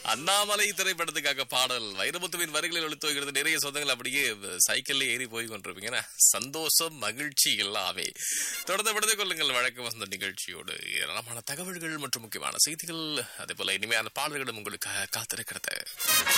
அண்ணாமலை திரைப்படத்துக்காக பாடல் வைரமுத்துவின் வரிகளில் ஒளித்துவகிறது. நிறைய சொந்தங்கள் அப்படியே சைக்கிள்ல ஏறி போய் கொண்டிருப்பீங்க. சந்தோஷம் மகிழ்ச்சி எல்லாமே. தொடர்ந்து படுத்துக் கொள்ளுங்கள் வழக்கு வந்த நிகழ்ச்சியோடு. ஏராளமான தகவல்கள் மற்றும் முக்கியமான செய்திகள், அதே போல இனிமையான பாடல்களும் உங்களுக்கு காத்திருக்கிறது.